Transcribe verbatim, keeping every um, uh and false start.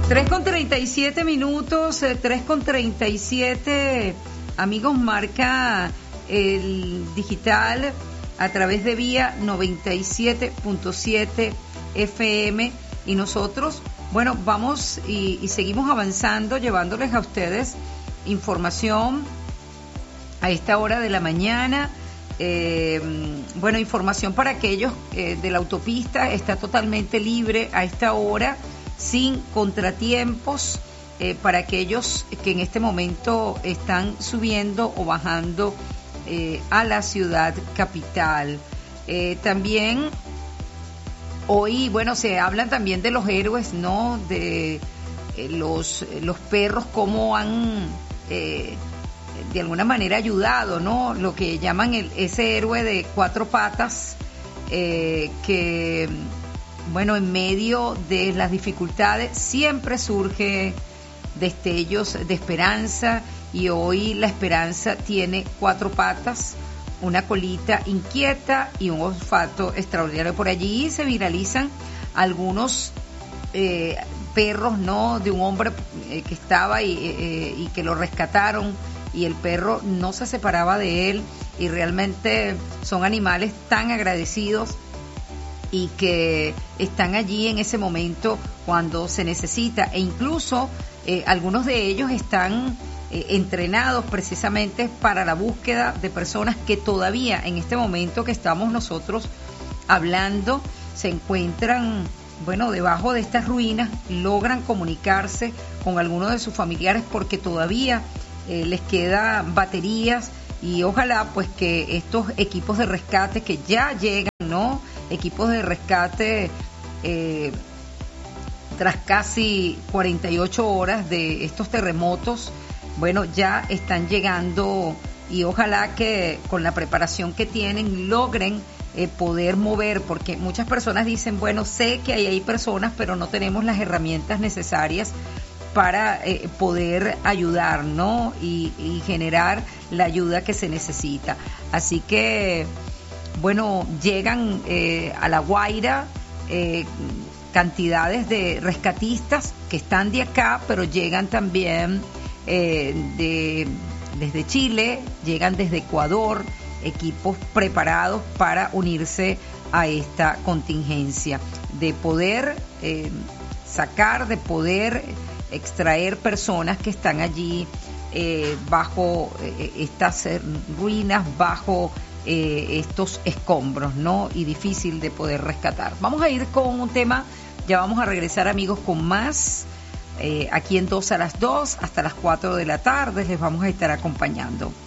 tres con treinta y siete minutos, eh, tres con treinta y siete, amigos, marca el digital a través de Vía noventa y siete punto siete F M, y nosotros, bueno, vamos y, y seguimos avanzando, llevándoles a ustedes información a esta hora de la mañana. Eh, bueno, información para aquellos eh, de la autopista, está totalmente libre a esta hora, sin contratiempos, eh, para aquellos que en este momento están subiendo o bajando eh, a la ciudad capital. Eh, también hoy, bueno, se hablan también de los héroes, ¿no? De eh, los, los perros, cómo han eh, de alguna manera ayudado, ¿no? Lo que llaman el, ese héroe de cuatro patas, eh, que bueno, en medio de las dificultades siempre surge destellos de esperanza, y hoy la esperanza tiene cuatro patas, una colita inquieta y un olfato extraordinario. Por allí se viralizan algunos eh, perros, ¿no? De un hombre eh, que estaba y, eh, y que lo rescataron, y el perro no se separaba de él, y realmente son animales tan agradecidos y que están allí en ese momento cuando se necesita, e incluso eh, algunos de ellos están eh, entrenados precisamente para la búsqueda de personas que todavía en este momento que estamos nosotros hablando se encuentran, bueno, debajo de estas ruinas, logran comunicarse con algunos de sus familiares porque todavía eh, les quedan baterías, y ojalá pues que estos equipos de rescate que ya llegan, ¿no? Equipos de rescate eh, tras casi cuarenta y ocho horas de estos terremotos, bueno, ya están llegando, y ojalá que con la preparación que tienen logren eh, poder mover, porque muchas personas dicen, bueno, sé que ahí hay personas, pero no tenemos las herramientas necesarias para eh, poder ayudar, ¿no? Y, y generar la ayuda que se necesita. Así que, bueno, llegan eh, a La Guaira eh, cantidades de rescatistas que están de acá, pero llegan también eh, de, desde Chile, llegan desde Ecuador, equipos preparados para unirse a esta contingencia, de poder eh, sacar, de poder extraer personas que están allí eh, bajo eh, estas ruinas, bajo eh, estos escombros, ¿no? Y difícil de poder rescatar. Vamos a ir con un tema, ya vamos a regresar, amigos, con más eh, aquí en dos a las dos, hasta las cuatro de la tarde les vamos a estar acompañando.